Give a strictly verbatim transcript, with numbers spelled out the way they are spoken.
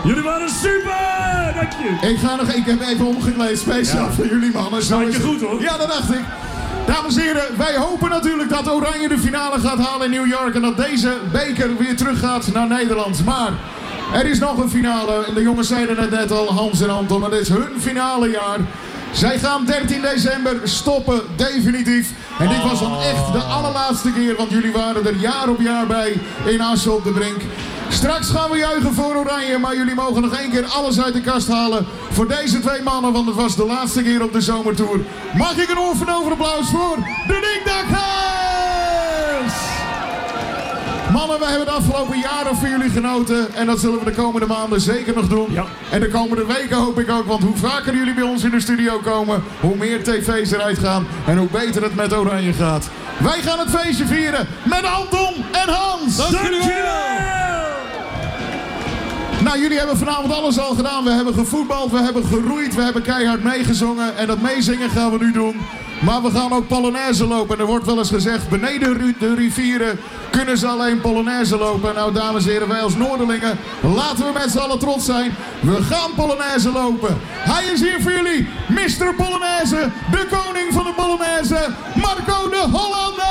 Jullie waren super! Dank je. Ik ga nog, ik heb even omgekleed, speciaal ja. voor jullie mannen. Zo is je goed hoor. Ja, dat dacht ik. Dames en heren, wij hopen natuurlijk dat Oranje de finale gaat halen in New York. En dat deze beker weer terug gaat naar Nederland. Maar er is nog een finale. En de jongens zeiden het net al, Hans en Anton. Maar dit is hun finale jaar. Zij gaan dertien december stoppen, definitief. En dit was dan echt de allerlaatste keer. Want jullie waren er jaar op jaar bij in Assen op de Brink. Straks gaan we juichen voor Oranje, maar jullie mogen nog één keer alles uit de kast halen voor deze twee mannen, want het was de laatste keer op de zomertour. Mag ik een oor van overapplaus voor de Dikdakkers! Mannen, we hebben de afgelopen jaren voor jullie genoten en dat zullen we de komende maanden zeker nog doen. Ja. En de komende weken hoop ik ook, want hoe vaker jullie bij ons in de studio komen, hoe meer tv's eruit gaan en hoe beter het met Oranje gaat. Wij gaan het feestje vieren met Anton en Hans! Dank jullie wel! Nou, jullie hebben vanavond alles al gedaan. We hebben gevoetbald, we hebben geroeid, we hebben keihard meegezongen. En dat meezingen gaan we nu doen. Maar we gaan ook Polonaise lopen. En er wordt wel eens gezegd, beneden de rivieren kunnen ze alleen Polonaise lopen. Nou, dames en heren, wij als Noorderlingen, laten we met z'n allen trots zijn. We gaan Polonaise lopen. Hij is hier voor jullie, mister Polonaise, de koning van de Polonaise, Marco de Hollander!